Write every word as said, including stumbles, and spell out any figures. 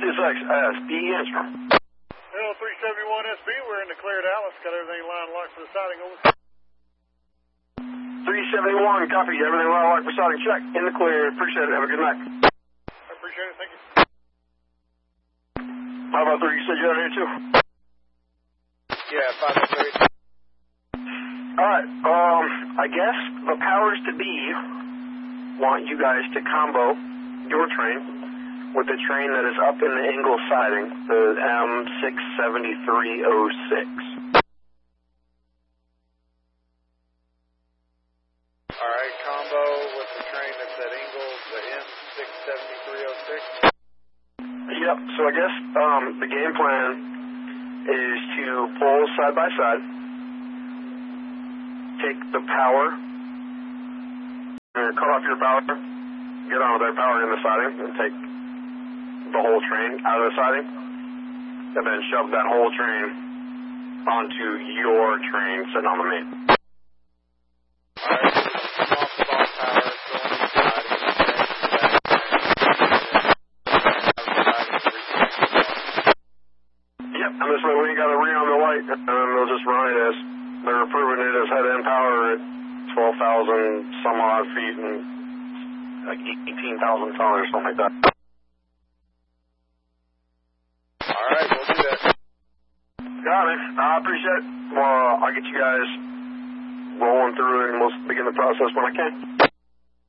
Sirius X S B, answer. Hill three seventy-one S B, we're in the clear Dallas. Got everything line locked for the sighting, over. three seventy-one, copy. Everything line locked for sighting. Check. In the clear. Appreciate it. Have a good night. I appreciate it. Thank you. How about three? You said you're out here too? Yeah, five oh three. Alright, um, I guess the powers to be want you guys to combo your train with the train that is up in the Ingalls siding, the M six seventy-three oh six. Alright, combo with the train that's at Ingalls, the M six seventy-three oh six. Yep, so I guess um, the game plan is to pull side by side, take the power, and cut off your power, get on with their power in the siding, and take the whole train out of the siding, and then shove that whole train onto your train sitting on the main. Alright, come off the ball power, go on the siding, Yep, and this way we ain't got to ring on the light, and then they'll just run it as, they're approving it as head-end power at twelve thousand some odd feet and like eighteen thousand tons or something like that. Alright, we'll do that. Got it. I appreciate it. Well, I'll get you guys rolling through it and we'll begin the process when I can.